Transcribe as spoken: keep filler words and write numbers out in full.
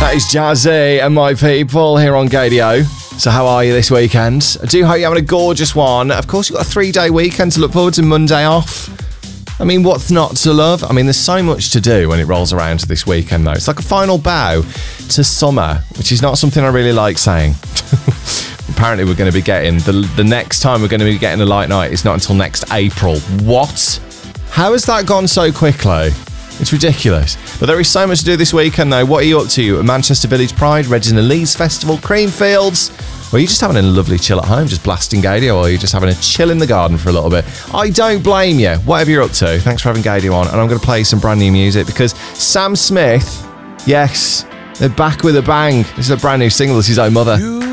That is Jazzy and My People here on Gadio. So how are you this weekend? I do hope you're having a gorgeous one. Of course, you've got a three-day weekend to look forward to, Monday off. I mean, what's not to love? I mean, there's so much to do when it rolls around to this weekend, though. It's like a final bow to summer, which is not something I really like saying. Apparently, we're going to be getting, the, the next time we're going to be getting a light night is not until next April. What? How has that gone so quickly? It's ridiculous. But there is so much to do this weekend, though. What are you up to? At Manchester Village Pride, Reginald Lee's Festival, Creamfields? Or are you just having a lovely chill at home, just blasting Gadio, or are you just having a chill in the garden for a little bit? I don't blame you. Whatever you're up to. Thanks for having Gadio on. And I'm going to play some brand new music because Sam Smith, yes, they're back with a bang. This is a brand new single. This is Oh Mother. You